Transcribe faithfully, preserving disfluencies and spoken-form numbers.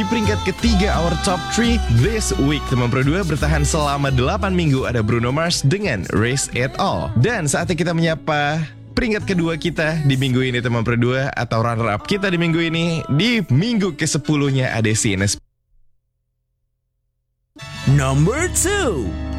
peringkat ketiga our top three this week, teman Pro dua bertahan selama delapan minggu ada Bruno Mars dengan Raise It All. Dan saatnya kita menyapa peringkat kedua kita di minggu ini, teman Pro dua, atau runner up kita di minggu ini. Di minggu kesepuluhnya ada si Ines. Number two.